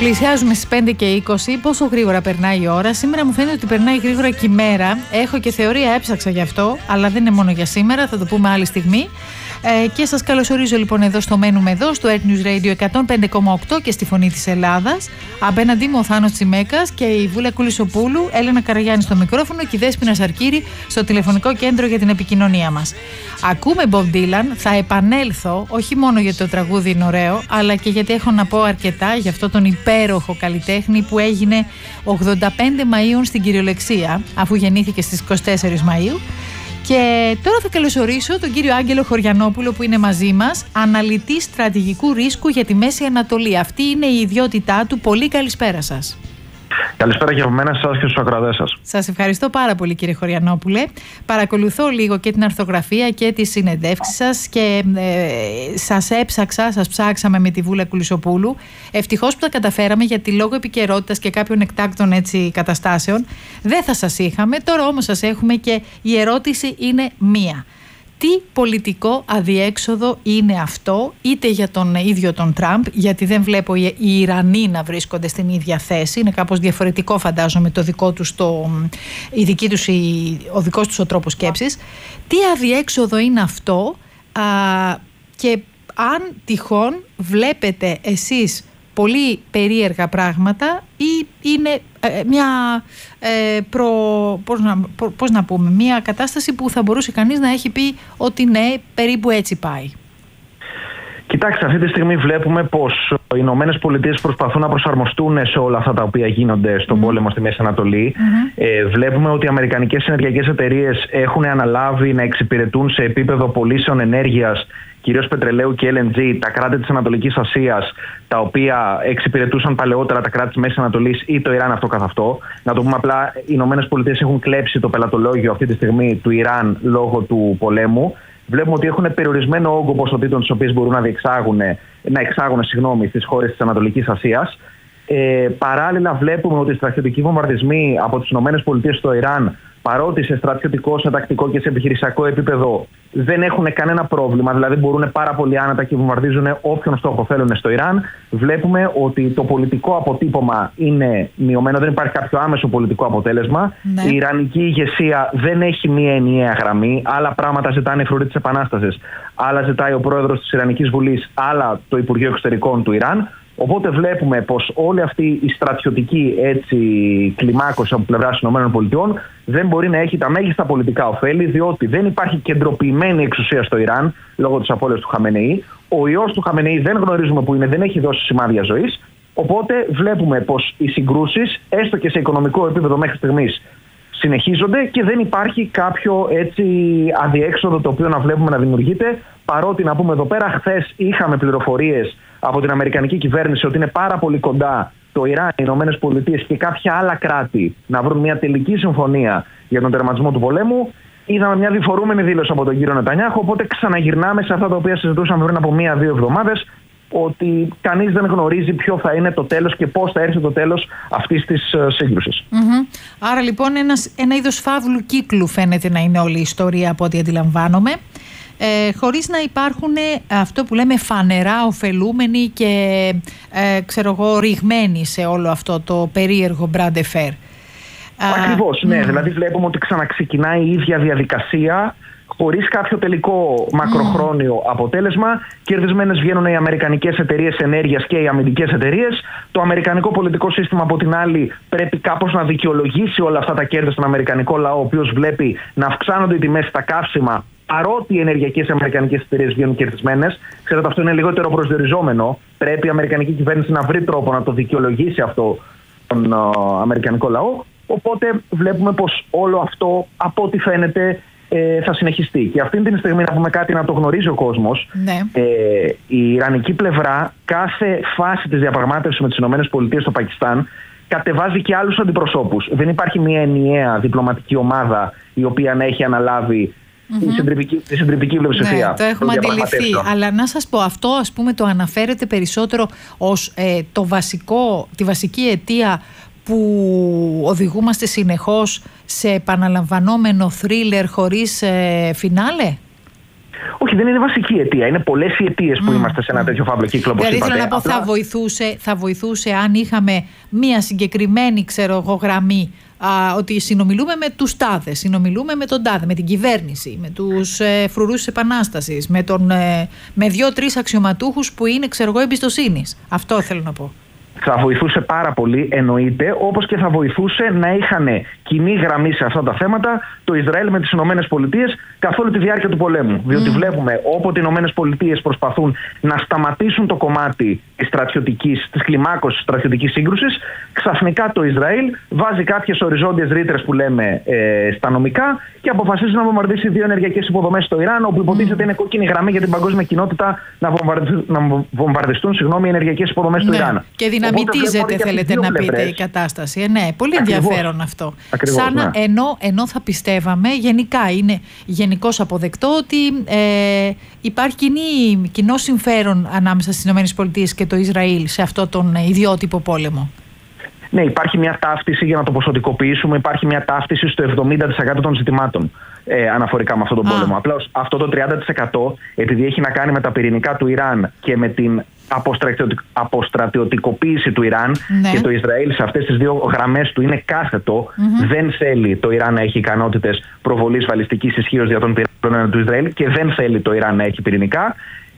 Πλησιάζουμε στις 5 και 20. Πόσο γρήγορα περνάει η ώρα. Σήμερα μου φαίνεται ότι περνάει γρήγορα και η μέρα. Έχω και θεωρία, έψαξα γι' αυτό, αλλά δεν είναι μόνο για σήμερα, θα το πούμε άλλη στιγμή. Και σας καλωσορίζω λοιπόν εδώ στο Μένουμε Εδώ, στο Earth News Radio 105,8 και στη Φωνή της Ελλάδας. Απέναντί μου ο Θάνος Τσιμέκας και η Βούλα Κουλισοπούλου, Έλενα Καραγιάννη στο μικρόφωνο και η Δέσποινα Σαρκύρη στο τηλεφωνικό κέντρο για την επικοινωνία μας. Ακούμε Bob Dylan, θα επανέλθω όχι μόνο γιατί το τραγούδι είναι ωραίο, αλλά και γιατί έχω να πω αρκετά για αυτό τον υπέροχο καλλιτέχνη που έγινε 85 Μαΐου στην κυριολεξία, αφού γεννήθηκε στις 24 Μαΐου. Και τώρα θα καλωσορίσω τον κύριο Άγγελο Χωριανόπουλο που είναι μαζί μας, αναλυτής στρατηγικού ρίσκου για τη Μέση Ανατολή. Αυτή είναι η ιδιότητά του. Πολύ καλησπέρα σας. Καλησπέρα και από μένα σας και στους ακροατές σας. Σας ευχαριστώ πάρα πολύ κύριε Χωριανόπουλε. Παρακολουθώ λίγο και την αρθογραφία και τις συνεντεύξεις σας και σας ψάξαμε με τη Βούλα Κουλισοπούλου. Ευτυχώς που τα καταφέραμε, γιατί λόγω επικαιρότητας και κάποιων εκτάκτων έτσι καταστάσεων δεν θα σας είχαμε. Τώρα όμως σας έχουμε και η ερώτηση είναι μία. Τι πολιτικό αδιέξοδο είναι αυτό, είτε για τον ίδιο τον Τραμπ, γιατί δεν βλέπω οι Ιρανοί να βρίσκονται στην ίδια θέση, είναι κάπως διαφορετικό φαντάζομαι το δικό τους ο δικός τους ο τρόπος σκέψης. Τι αδιέξοδο είναι αυτό και αν τυχόν βλέπετε εσείς πολύ περίεργα πράγματα ή είναι μια κατάσταση που θα μπορούσε κανείς να έχει πει ότι ναι, περίπου έτσι πάει. Κοιτάξτε, αυτή τη στιγμή βλέπουμε πως οι Ηνωμένες Πολιτείες προσπαθούν να προσαρμοστούν σε όλα αυτά τα οποία γίνονται στον πόλεμο στη Μέση Ανατολή. Βλέπουμε ότι οι αμερικανικές ενεργειακές εταιρείες έχουν αναλάβει να εξυπηρετούν σε επίπεδο πωλήσεων ενέργειας, κυρίως πετρελαίου και LNG, τα κράτη της Ανατολικής Ασίας, τα οποία εξυπηρετούσαν παλαιότερα τα κράτη της Μέσης Ανατολής ή το Ιράν αυτό καθ' αυτό. Να το πούμε απλά, οι Ηνωμένες Πολιτείες έχουν κλέψει το πελατολόγιο αυτή τη στιγμή του Ιράν λόγω του πολέμου. Βλέπουμε ότι έχουν περιορισμένο όγκο ποσοτήτων τις οποίες μπορούν να εξάγουν στις χώρες της Ανατολικής Ασίας. Παράλληλα, βλέπουμε ότι οι στρατιωτικοί βομβαρδισμοί από τις ΗΠΑ στο Ιράν, παρότι σε στρατιωτικό, σε τακτικό και σε επιχειρησιακό επίπεδο δεν έχουν κανένα πρόβλημα, δηλαδή μπορούν πάρα πολύ άνετα και βομβαρδίζουν όποιον στόχο θέλουν στο Ιράν, βλέπουμε ότι το πολιτικό αποτύπωμα είναι μειωμένο, δεν υπάρχει κάποιο άμεσο πολιτικό αποτέλεσμα. Ναι. Η Ιρανική ηγεσία δεν έχει μία ενιαία γραμμή. Άλλα πράγματα ζητάνε οι φρουροί της Επανάστασης, άλλα ζητάει ο πρόεδρος της Ιρανικής Βουλής, άλλα το Υπουργείο Εξωτερικών του Ιράν. Οπότε βλέπουμε πως όλη αυτή η στρατιωτική κλιμάκωση από πλευράς των ΗΠΑ δεν μπορεί να έχει τα μέγιστα πολιτικά ωφέλη, διότι δεν υπάρχει κεντροποιημένη εξουσία στο Ιράν λόγω της απώλειας του Χαμενεή. Ο ιός του Χαμενεή δεν γνωρίζουμε που είναι, δεν έχει δώσει σημάδια ζωής. Οπότε βλέπουμε πως οι συγκρούσεις, έστω και σε οικονομικό επίπεδο μέχρι στιγμής, συνεχίζονται και δεν υπάρχει κάποιο αδιέξοδο το οποίο να βλέπουμε να δημιουργείται. Παρότι να πούμε εδώ πέρα, χθες είχαμε πληροφορίες από την Αμερικανική κυβέρνηση ότι είναι πάρα πολύ κοντά το Ιράν, οι Ηνωμένες Πολιτείες και κάποια άλλα κράτη να βρουν μια τελική συμφωνία για τον τερματισμό του πολέμου. Είδαμε μια διφορούμενη δήλωση από τον κύριο Νετανιάχου, οπότε ξαναγυρνάμε σε αυτά τα οποία συζητούσαμε πριν από 1-2 εβδομάδες, ότι κανείς δεν γνωρίζει ποιο θα είναι το τέλος και πώς θα έρθει το τέλος αυτής της σύγκρουσης. Άρα λοιπόν ένα είδος φαύλου κύκλου φαίνεται να είναι όλη η ιστορία από ό,τι αντιλαμβάνομαι, χωρίς να υπάρχουν αυτό που λέμε φανερά ωφελούμενοι και ρηγμένοι σε όλο αυτό το περίεργο bras de fer. Ακριβώς, ναι. Δηλαδή βλέπουμε ότι ξαναξεκινάει η ίδια διαδικασία χωρίς κάποιο τελικό μακροχρόνιο αποτέλεσμα. Κερδισμένες βγαίνουν οι αμερικανικές εταιρείες ενέργειας και οι αμυντικές εταιρείες. Το αμερικανικό πολιτικό σύστημα, από την άλλη, πρέπει κάπως να δικαιολογήσει όλα αυτά τα κέρδη στον αμερικανικό λαό, ο οποίος βλέπει να αυξάνονται οι τιμές στα καύσιμα, παρότι οι ενεργειακές αμερικανικές εταιρείες βγαίνουν κερδισμένες. Ξέρετε, αυτό είναι λιγότερο προσδιοριζόμενο. Πρέπει η αμερικανική κυβέρνηση να βρει τρόπο να το δικαιολογήσει αυτό τον αμερικανικό λαό. Οπότε βλέπουμε πως όλο αυτό, από ό,τι φαίνεται, θα συνεχιστεί. Και αυτή την στιγμή, να πούμε κάτι, να το γνωρίζει ο κόσμος. Ναι. Η Ιρανική πλευρά, κάθε φάση της διαπραγμάτευσης με τις ΗΠΑ στο Πακιστάν, κατεβάζει και άλλους αντιπροσώπους. Δεν υπάρχει μια ενιαία διπλωματική ομάδα η οποία να έχει αναλάβει τη συντριπτική πλειοψηφία. Ναι, το έχουμε αντιληφθεί. Αλλά να σας πω, αυτό ας πούμε το αναφέρεται περισσότερο ως τη βασική αιτία που οδηγούμαστε συνεχώς σε επαναλαμβανόμενο θρίλερ χωρίς φινάλε. Όχι, δεν είναι βασική αιτία. Είναι πολλές οι αιτίες που είμαστε σε ένα τέτοιο φαύλο κύκλο. Δηλαδή, θέλω να πω, θα βοηθούσε αν είχαμε μία συγκεκριμένη, γραμμή. Ότι συνομιλούμε με τους τάδε, συνομιλούμε με τον τάδε, με την κυβέρνηση, με τους φρουρούς της Επανάστασης, με 2-3 αξιωματούχους που είναι, εμπιστοσύνης. Αυτό θέλω να πω. Θα βοηθούσε πάρα πολύ, εννοείται, όπως και θα βοηθούσε να είχαν κοινή γραμμή σε αυτά τα θέματα το Ισραήλ με τις Ηνωμένες Πολιτείες καθ' όλη τη διάρκεια του πολέμου. Διότι βλέπουμε όποτε οι Ηνωμένες Πολιτείες προσπαθούν να σταματήσουν το κομμάτι της κλιμάκωσης της στρατιωτικής σύγκρουσης, ξαφνικά το Ισραήλ βάζει κάποιες οριζόντιες ρήτρες που λέμε στα νομικά και αποφασίζει να βομβαρδίσει 2 ενεργειακές υποδομές στο Ιράν, όπου υποτίθεται είναι κόκκινη γραμμή για την παγκόσμια κοινότητα να βομβαρδιστούν οι ενεργειακές υποδομές του Ιράν. Και δυναμητίζεται, θέλετε να πείτε, η κατάσταση. Ναι, πολύ ενδιαφέρον αυτό. Σαν ενώ θα πιστεύαμε, γενικά είναι γενικώς αποδεκτό ότι υπάρχει κοινό συμφέρον ανάμεσα στις ΗΠΑ και το Ισραήλ σε αυτό τον ιδιότυπο πόλεμο. Ναι, υπάρχει μια ταύτιση, για να το ποσοτικοποιήσουμε, υπάρχει μια ταύτιση στο 70% των ζητημάτων αναφορικά με αυτόν τον πόλεμο. Απλά αυτό το 30%, επειδή έχει να κάνει με τα πυρηνικά του Ιράν και με την αποστρατιωτικοποίηση του Ιράν, και το Ισραήλ σε αυτές τις 2 γραμμές του είναι κάθετο, δεν θέλει το Ιράν να έχει ικανότητες προβολής βαλιστικής ισχύως για τον πυρηνικό του Ισραήλ και δεν θέλει το Ιράν να έχει πυρηνικά,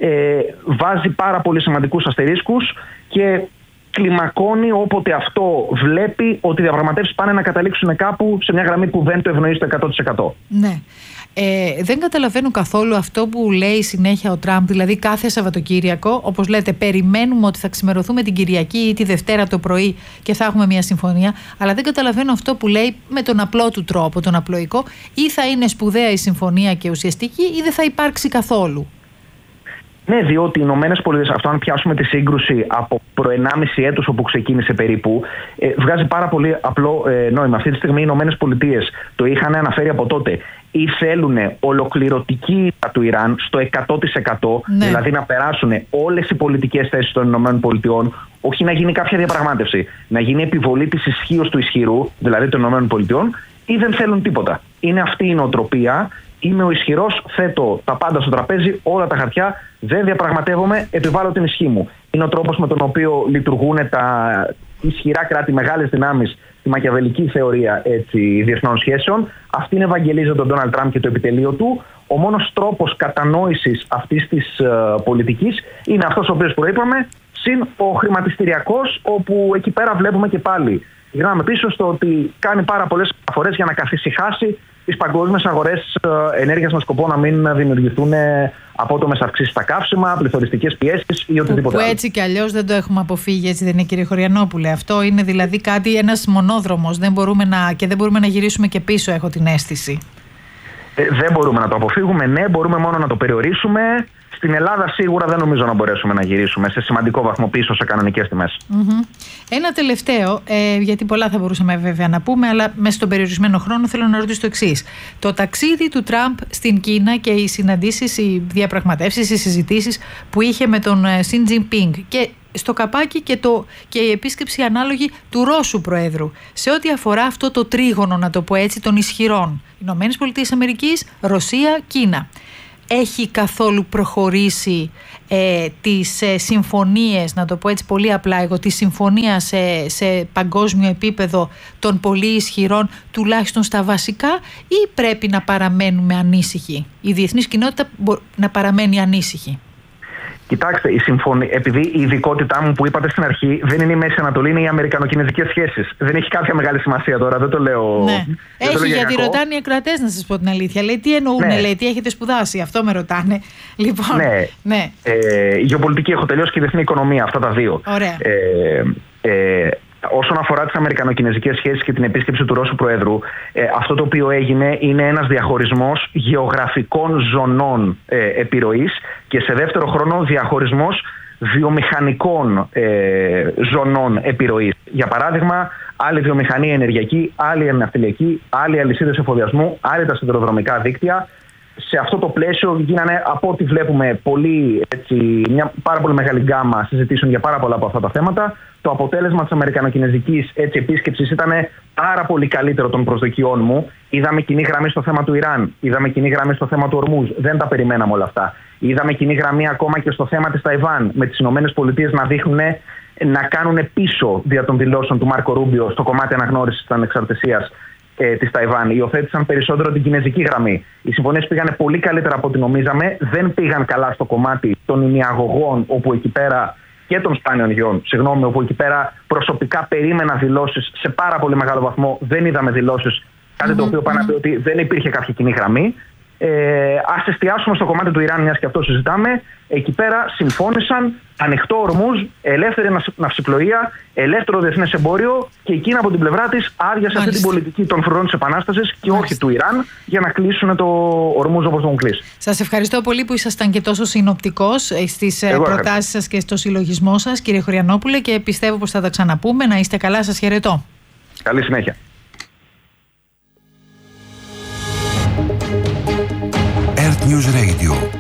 βάζει πάρα πολύ σημαντικούς αστερίσκους και κλιμακώνει όποτε αυτό βλέπει ότι οι διαπραγματεύσεις πάνε να καταλήξουν κάπου σε μια γραμμή που δεν το ευνοεί στο 100%. Ναι. Δεν καταλαβαίνω καθόλου αυτό που λέει συνέχεια ο Τραμπ, δηλαδή κάθε Σαββατοκύριακο, όπως λέτε, περιμένουμε ότι θα ξημερωθούμε την Κυριακή ή τη Δευτέρα το πρωί και θα έχουμε μια συμφωνία, αλλά δεν καταλαβαίνω αυτό που λέει με τον απλό του τρόπο, τον απλοϊκό, ή θα είναι σπουδαία η συμφωνία και ουσιαστική ή δεν θα υπάρξει καθόλου. Ναι, διότι οι Ηνωμένες Πολιτείες, αυτό αν πιάσουμε τη σύγκρουση από προ 1,5 έτος όπου ξεκίνησε περίπου, βγάζει πάρα πολύ απλό νόημα. Αυτή τη στιγμή οι Ηνωμένες Πολιτείες το είχαν αναφέρει από τότε. Ή θέλουν ολοκληρωτική ήττα του Ιράν στο 100%, δηλαδή να περάσουν όλες οι πολιτικές θέσεις των Ηνωμένων Πολιτειών, όχι να γίνει κάποια διαπραγμάτευση, να γίνει επιβολή της ισχύως του ισχυρού, δηλαδή των Ηνωμένων Πολιτειών, ή δεν θέλουν τίποτα. Είναι αυτή η νοοτροπία. Είμαι ο ισχυρός, θέτω τα πάντα στο τραπέζι, όλα τα χαρτιά, δεν διαπραγματεύομαι, επιβάλλω την ισχύ μου. Είναι ο τρόπος με τον οποίο λειτουργούν τα ισχυρά κράτη, μεγάλες δυνάμεις, τη μακιαβελική θεωρία διεθνών σχέσεων. Αυτή ευαγγελίζει τον Ντόναλντ Τραμπ και το επιτελείο του. Ο μόνος τρόπος κατανόησης αυτής της πολιτικής είναι αυτός ο οποίος προείπαμε, συν ο χρηματιστηριακός, όπου εκεί πέρα βλέπουμε και πάλι. Γυρνάμε πίσω στο ότι κάνει πάρα πολλές αναφορές για να καθησυχάσει τις παγκόσμιες αγορές ενέργειας με σκοπό να μην δημιουργηθούν απότομες αυξήσεις στα καύσιμα, πληθωριστικές πιέσεις ή οτιδήποτε άλλο. Που έτσι κι αλλιώς δεν το έχουμε αποφύγει, έτσι δεν είναι, κύριε Χωριανόπουλε? Αυτό είναι δηλαδή ένας μονόδρομος. Δεν μπορούμε να γυρίσουμε και πίσω, έχω την αίσθηση. Δεν μπορούμε να το αποφύγουμε, ναι, μπορούμε μόνο να το περιορίσουμε. Στην Ελλάδα σίγουρα δεν νομίζω να μπορέσουμε να γυρίσουμε σε σημαντικό βαθμό πίσω σε κανονικές τιμές. Ένα τελευταίο, γιατί πολλά θα μπορούσαμε βέβαια να πούμε, αλλά μέσα στον περιορισμένο χρόνο θέλω να ρωτήσω το εξής. Το ταξίδι του Τραμπ στην Κίνα και οι συναντήσεις, οι διαπραγματεύσεις, οι συζητήσεις που είχε με τον Σιν Τζινπίνγκ και στο καπάκι και η επίσκεψη ανάλογη του Ρώσου Προέδρου, σε ό,τι αφορά αυτό το τρίγωνο, να το πω έτσι, των ισχυρών, Ηνωμένες Πολιτείες Αμερικής, Ρωσία, Κίνα. Έχει καθόλου προχωρήσει τις συμφωνίες, να το πω έτσι πολύ απλά εγώ, τη συμφωνία σε παγκόσμιο επίπεδο των πολύ ισχυρών, τουλάχιστον στα βασικά, ή πρέπει να παραμένουμε ανήσυχοι? Η διεθνής κοινότητα να παραμένει ανήσυχη? Κοιτάξτε, επειδή η ειδικότητά μου που είπατε στην αρχή δεν είναι η Μέση Ανατολή, είναι οι αμερικανοκινεζικές σχέσεις. Δεν έχει κάποια μεγάλη σημασία τώρα, δεν το λέω. Ναι. Έχει, γιατί ρωτάνε οι ακροατές, να σας πω την αλήθεια. Λέει, τι εννοούν, λέει, τι έχετε σπουδάσει, αυτό με ρωτάνε. Λοιπόν, ναι. Γεωπολιτική έχω τελειώσει και διεθνή οικονομία, αυτά τα δύο. Ωραία. Όσον αφορά τις αμερικανοκινεζικές σχέσεις και την επίσκεψη του Ρώσου Προέδρου, αυτό το οποίο έγινε είναι ένας διαχωρισμός γεωγραφικών ζωνών επιρροής και σε δεύτερο χρόνο διαχωρισμός βιομηχανικών ζωνών επιρροής. Για παράδειγμα, άλλη βιομηχανία ενεργειακή, άλλη ναυτιλιακή, άλλη αλυσίδες εφοδιασμού, άλλη τα σιδηροδρομικά δίκτυα. σε αυτό το πλαίσιο γίνανε, από ό,τι βλέπουμε, μια πάρα πολύ μεγάλη γκάμα συζητήσεων για πάρα πολλά από αυτά τα θέματα. Το αποτέλεσμα της αμερικανοκινεζικής επίσκεψης ήταν πάρα πολύ καλύτερο των προσδοκιών μου. Είδαμε κοινή γραμμή στο θέμα του Ιράν, είδαμε κοινή γραμμή στο θέμα του Ορμούζ. Δεν τα περιμέναμε όλα αυτά. Είδαμε κοινή γραμμή ακόμα και στο θέμα της Ταϊβάν, με τις ΗΠΑ να δείχνουν να κάνουν πίσω δια των δηλώσεων του Μάρκο Ρούμπιο στο κομμάτι αναγνώρισης της ανεξαρτησίας της Ταϊβάν. Υιοθέτησαν περισσότερο την κινέζικη γραμμή. Οι συμφωνίες πήγανε πολύ καλύτερα από ό,τι νομίζαμε. Δεν πήγαν καλά στο κομμάτι των ημιαγωγών, όπου εκεί πέρα, και των σπάνιων γιών, όπου εκεί πέρα προσωπικά περίμενα δηλώσεις σε πάρα πολύ μεγάλο βαθμό. Δεν είδαμε δηλώσεις. Κάτι το οποίο πάνε να πει ότι δεν υπήρχε κάποια κοινή γραμμή. Ας εστιάσουμε στο κομμάτι του Ιράν, μιας και αυτό συζητάμε. Εκεί πέρα συμφώνησαν ανοιχτό Ορμούζ, ελεύθερη ναυσιπλοεία, ελεύθερο διεθνές εμπόριο, και εκείνα από την πλευρά της άδειασε αυτή την πολιτική των φρουρών της Επανάστασης και όχι του Ιράν, για να κλείσουν το Ορμούζ όπως το έχουν κλείσει. Σας ευχαριστώ πολύ που ήσασταν και τόσο συνοπτικός στις προτάσεις σας και στο συλλογισμό σας, κύριε Χωριανόπουλε, και πιστεύω πως θα τα ξαναπούμε. Να είστε καλά, σας χαιρετώ. Καλή συνέχεια. Earth News Radio